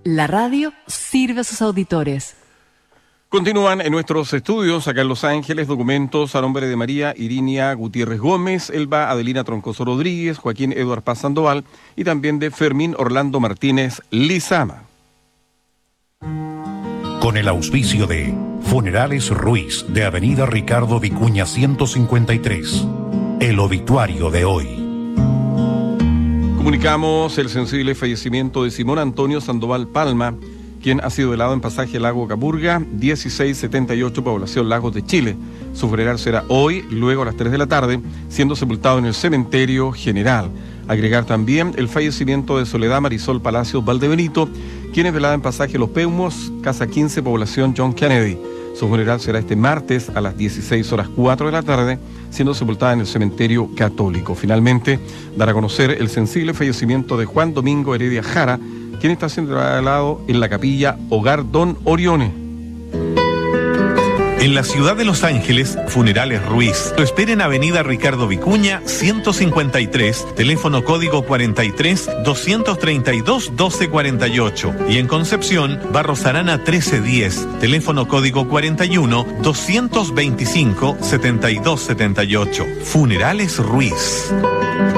La radio sirve a sus auditores. Continúan en nuestros estudios acá en Los Ángeles documentos a nombre de María Irinia Gutiérrez Gómez, Elba Adelina Troncoso Rodríguez, Joaquín Eduard Paz Sandoval y también de Fermín Orlando Martínez Lizama. Con el auspicio de Funerales Ruiz de Avenida Ricardo Vicuña 153. El obituario de hoy. Comunicamos el sensible fallecimiento de Simón Antonio Sandoval Palma, quien ha sido velado en pasaje Lago Capurga, 1678, población Lagos de Chile. Su funeral será hoy, luego a las 3 de la tarde, siendo sepultado en el cementerio general. Agregar también el fallecimiento de Soledad Marisol Palacios Valdebenito, quien es velada en pasaje Los Peumos, Casa 15, población John Kennedy. Su funeral será este martes a las 16:04 de la tarde, siendo sepultada en el cementerio católico. Finalmente, dar a conocer el sensible fallecimiento de Juan Domingo Heredia Jara, quien está siendo trasladado en la capilla Hogar Don Orione. En la ciudad de Los Ángeles, Funerales Ruiz lo espera en Avenida Ricardo Vicuña 153, teléfono código 43 232 1248, y en Concepción, Barros Arana 1310, teléfono código 41 225 7278. Funerales Ruiz.